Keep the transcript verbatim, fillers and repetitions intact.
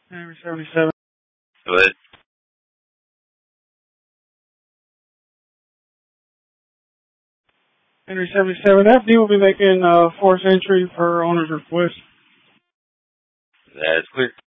Henry seventy-seven. Go ahead. Henry seventy-seven. F D will be making uh, force entry per owner's request. That's clear.